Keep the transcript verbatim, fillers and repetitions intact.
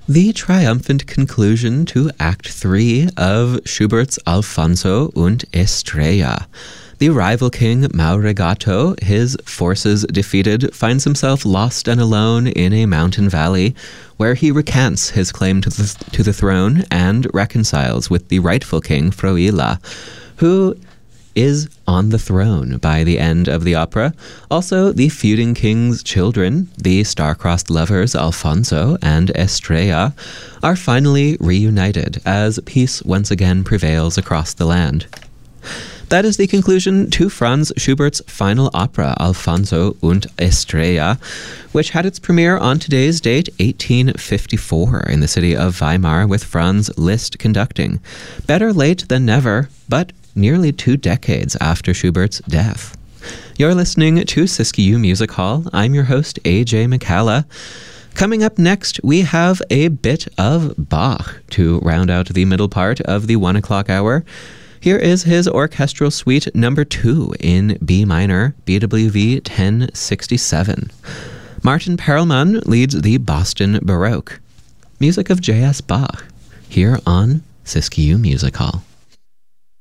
The triumphant conclusion to Act three of Schubert's Alfonso und Estrella. The rival king Mauregato, his forces defeated, finds himself lost and alone in a mountain valley where he recants his claim to the, to the throne and reconciles with the rightful king Froila, who is on the throne by the end of the opera. Also, the feuding king's children, the star-crossed lovers Alfonso and Estrella, are finally reunited as peace once again prevails across the land. That is the conclusion to Franz Schubert's final opera, Alfonso und Estrella, which had its premiere on today's date, eighteen fifty-four, in the city of Weimar, with Franz Liszt conducting. Better late than never, but nearly two decades after Schubert's death. You're listening to Siskiyou Music Hall. I'm your host, A J McCalla. Coming up next, we have a bit of Bach to round out the middle part of the one o'clock hour. Here is his orchestral suite number two in B minor, B W V ten sixty-seven. Martin Perelman leads the Boston Baroque. Music of J S Bach, here on Siskiyou Music Hall.